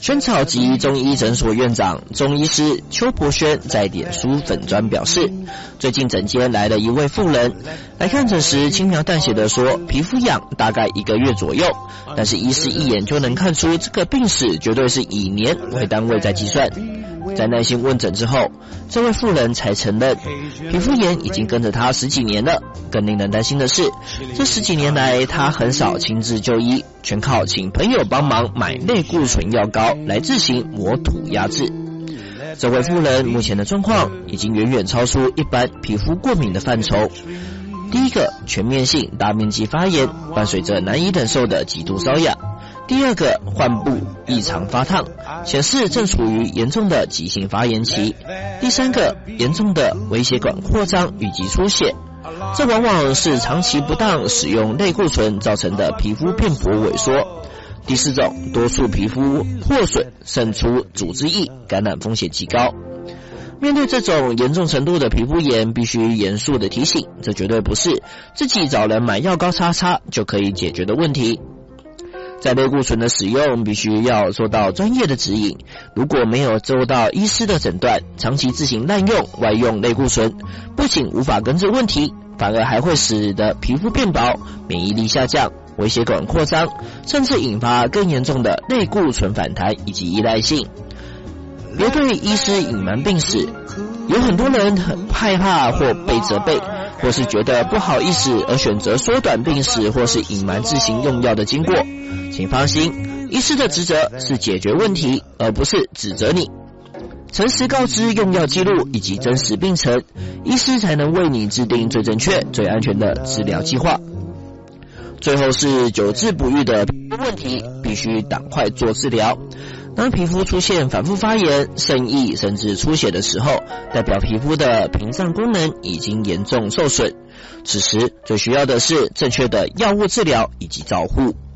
萱草集中医诊所院长中医师邱博轩在脸书粉专表示，最近诊间来了一位妇人，来看诊时轻描淡写的说皮肤痒大概1个月左右，但是医师一眼就能看出这个病史绝对是以年为单位在计算。在耐心问诊之后，这位妇人才承认皮肤炎已经跟着她10几年了。更令人担心的是，这10几年来她很少亲自就医，全靠请朋友帮忙买类固醇药膏来自行磨土压制。这位妇人目前的状况已经远远超出一般皮肤过敏的范畴。第一个，全面性大面积发炎，伴随着难以忍受的极度瘙痒。第二个，患部异常发烫，显示正处于严重的急性发炎期。第三个，严重的微血管扩张以及出血，这往往是长期不当使用类固醇造成的皮肤变薄萎缩。第四种，多处皮肤破损，渗出组织液，感染风险极高。面对这种严重程度的皮肤炎，必须严肃的提醒，这绝对不是自己找人买药膏擦擦就可以解决的问题。在类固醇的使用必须要做到专业的指引，如果没有做到医师的诊断，长期自行滥用外用类固醇，不仅无法根治问题，反而还会使得皮肤变薄，免疫力下降，微血管扩张，甚至引发更严重的类固醇反弹以及依赖性。别对医师隐瞒病史，有很多人很害怕或被责备，或是觉得不好意思而选择缩短病史或是隐瞒自行用药的经过。请放心，医师的职责是解决问题，而不是指责你。诚实告知用药记录以及真实病程，医师才能为你制定最正确、最安全的治疗计划。最后是久治不愈的皮肤问题，必须赶快做治疗。当皮肤出现反复发炎、渗液甚至出血的时候，代表皮肤的屏障功能已经严重受损。此时最需要的是正确的药物治疗以及照护。